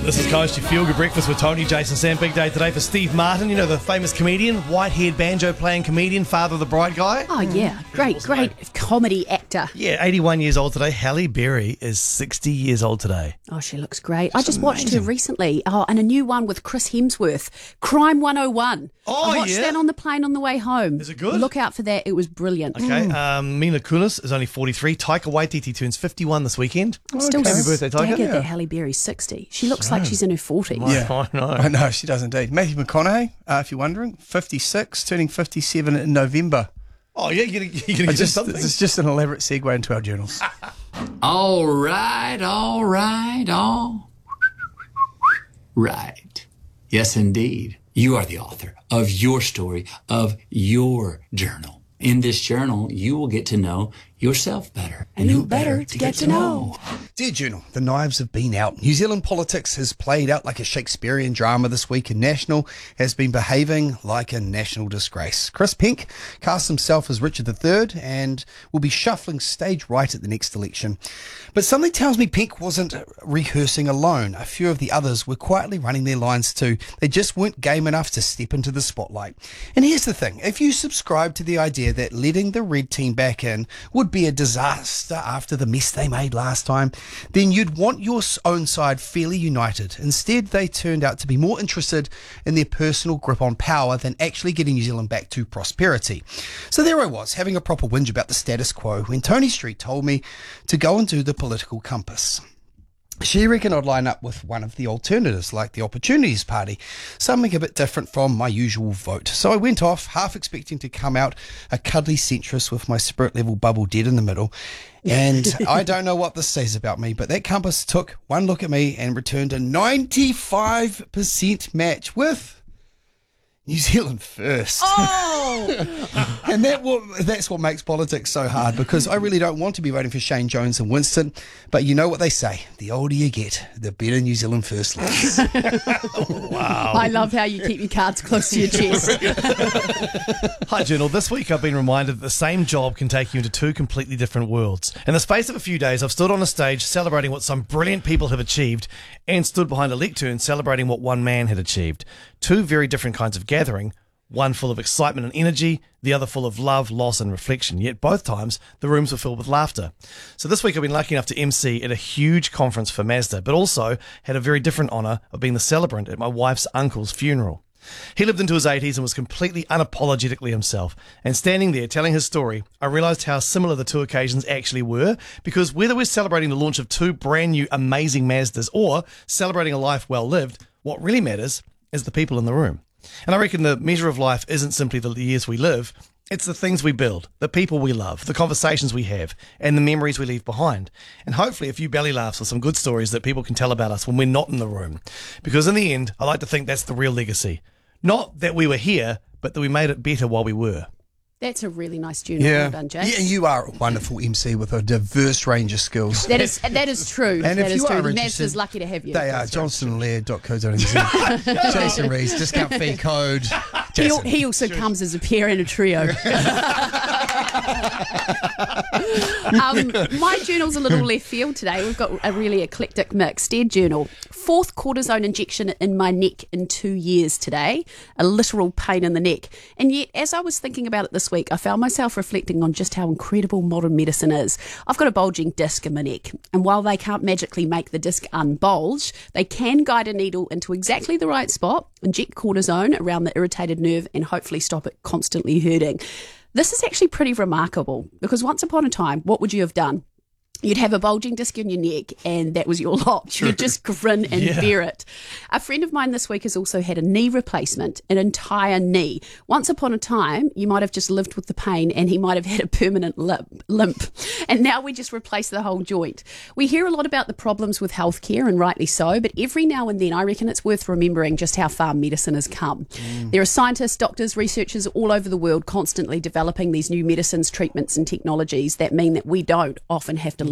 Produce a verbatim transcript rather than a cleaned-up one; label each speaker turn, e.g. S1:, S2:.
S1: This is Coast, your feel-good breakfast with Tony, Jason, Sam. Big day today for Steve Martin, you know, the famous comedian, white-haired banjo-playing comedian, father of the bride guy.
S2: Oh, yeah. Great, great comedy actor.
S1: Yeah, eighty-one years old today. Halle Berry is sixty years old today.
S2: Oh, she looks great. I just
S1: amazing.
S2: watched her recently. Oh, and a new one with Chris Hemsworth, Crime one oh one.
S1: Oh,
S2: I watched
S1: yeah?
S2: that on the plane on the way home.
S1: Is it good?
S2: Look out for that. It was brilliant.
S1: Okay, um, Mila Kunis is only forty-three. Taika Waititi turns fifty-one this weekend.
S2: Still
S1: Happy birthday, Taika.
S2: staggered that Halle Berry's sixty. She looks like she's in her forties.
S3: Yeah.
S1: I know.
S3: I know, she does indeed. Matthew McConaughey, uh, if you're wondering, fifty-six, turning fifty-seven in November.
S1: Oh, yeah, you're going to
S3: I
S1: get
S3: just,
S1: something.
S3: it's just an elaborate segue into our journals.
S4: All right, all right, all right. Yes, indeed. You are the author of your story, of your journal. In this journal, you will get to know yourself better.
S2: And who better to get to know?
S3: Dear Journal, the knives have been out. New Zealand politics has played out like a Shakespearean drama this week, and National has been behaving like a national disgrace. Chris Pink casts himself as Richard the Third and will be shuffling stage right at the next election. But something tells me Pink wasn't rehearsing alone. A few of the others were quietly running their lines too. They just weren't game enough to step into the spotlight. And here's the thing, if you subscribe to the idea that letting the red team back in would be a disaster after the mess they made last time, then you'd want your own side fairly united. Instead, they turned out to be more interested in their personal grip on power than actually getting New Zealand back to prosperity. So there I was, having a proper whinge about the status quo, when Tony Street told me to go and do the political compass. She reckoned I'd line up with one of the alternatives, like the Opportunities Party, something a bit different from my usual vote. So I went off, half expecting to come out a cuddly centrist with my spirit level bubble dead in the middle. And I don't know what this says about me, but that compass took one look at me and returned a ninety-five percent match with New Zealand first.
S2: Oh!
S3: And that what, that's what makes politics so hard, because I really don't want to be voting for Shane Jones and Winston, but you know what they say, the older you get, the better New Zealand first looks.
S1: Wow.
S2: I love how you keep your cards close to your chest.
S1: Hi, Journal. This week I've been reminded that the same job can take you into two completely different worlds. In the space of a few days, I've stood on a stage celebrating what some brilliant people have achieved and stood behind a lectern celebrating what one man had achieved. Two very different kinds of gathering, one full of excitement and energy, the other full of love, loss and reflection. Yet both times the rooms were filled with laughter. So this week I've been lucky enough to M C at a huge conference for Mazda, but also had a very different honour of being the celebrant at my wife's uncle's funeral. He lived into his eighties and was completely unapologetically himself. And standing there telling his story, I realised how similar the two occasions actually were, because whether we're celebrating the launch of two brand new amazing Mazdas or celebrating a life well lived, what really matters is the people in the room. And I reckon the measure of life isn't simply the years we live, it's the things we build, the people we love, the conversations we have, and the memories we leave behind. And hopefully a few belly laughs or some good stories that people can tell about us when we're not in the room. Because in the end, I like to think that's the real legacy. Not that we were here, but that we made it better while we were.
S2: That's a really nice journal.
S3: Yeah.
S2: Well done, Jake.
S3: Yeah, you are a wonderful M C with a diverse range of skills.
S2: That is that is true.
S3: And
S2: that
S3: if
S2: is
S3: you
S2: true.
S3: are
S2: The
S3: interested,
S2: Mazda's lucky to have you.
S3: They are johnston laird dot co dot n z. Jason Rees, discount fee code.
S2: He,
S3: Jason.
S2: he also comes as a pair and a trio. um, my journal's a little left field today. We've got a really eclectic mix. Dear Journal, fourth cortisone injection in my neck in two years today. A literal pain in the neck. And yet, as I was thinking about it this week, I found myself reflecting on just how incredible modern medicine is. I've got a bulging disc in my neck, and while they can't magically make the disc unbulge, they can guide a needle into exactly the right spot, inject cortisone around the irritated nerve, and hopefully stop it constantly hurting. This is actually pretty remarkable, because once upon a time, what would you have done? You'd have a bulging disc in your neck and that was your lot. True. You'd just grin and
S1: Yeah.
S2: bear it. A friend of mine this week has also had a knee replacement, an entire knee. Once upon a time, you might have just lived with the pain and he might have had a permanent limp. limp. And now we just replace the whole joint. We hear a lot about the problems with healthcare, and rightly so, but every now and then I reckon it's worth remembering just how far medicine has come. Mm. There are scientists, doctors, researchers all over the world constantly developing these new medicines, treatments and technologies that mean that we don't often have to